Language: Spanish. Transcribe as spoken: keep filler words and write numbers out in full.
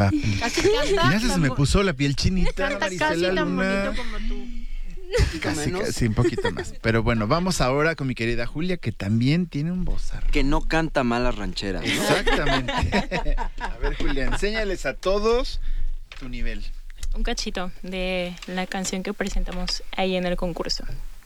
va. Casi canta. Ya se me puso la piel chinita. Canta Marisela casi tan Luna. bonito como tú. Casi, casi, un poquito más. Pero bueno, vamos ahora con mi querida Julia, que también tiene un vozarrón. Que no canta mal las rancheras, ¿no? Exactamente. A ver, Julia, enséñales a todos tu nivel. Un cachito de la canción que presentamos ahí en el concurso.